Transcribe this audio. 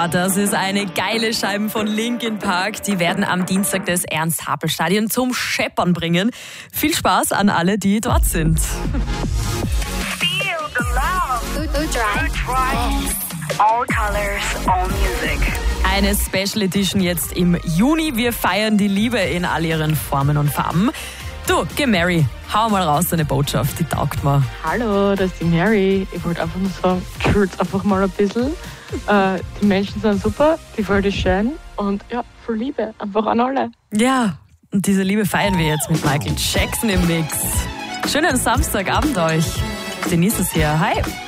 das ist eine geile Scheibe von Linkin Park. Die werden am Dienstag das Ernst-Happel-Stadion zum Scheppern bringen. Viel Spaß an alle, die dort sind. Good drive. All colors, all music. Eine Special Edition jetzt im Juni. Wir feiern die Liebe in all ihren Formen und Farben. Du, geh Mary, hau mal raus deine Botschaft, die taugt mir. Hallo, das ist die Mary. Ich wollte einfach nur sagen, chillt's einfach mal ein bisschen. Die Menschen sind super, die Welt ist schön und ja, voll Liebe, einfach an alle. Ja, und diese Liebe feiern wir jetzt mit Michael Jackson im Mix. Schönen Samstagabend euch. Denise ist hier. Hi.